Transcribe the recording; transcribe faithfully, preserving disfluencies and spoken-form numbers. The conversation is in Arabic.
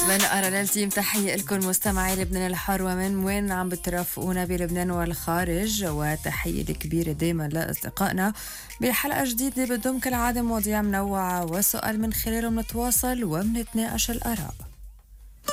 من أرى التيم تحية لكم مستمعي لبنان الحار ومن وين عم بترافقونا بلبنان والخارج، وتحية كبيرة دايما لأصدقائنا بحلقة جديدة بتضم كالعادة مواضيع منوعة وسؤال من خلاله منتواصل ومنتناقش الآراء.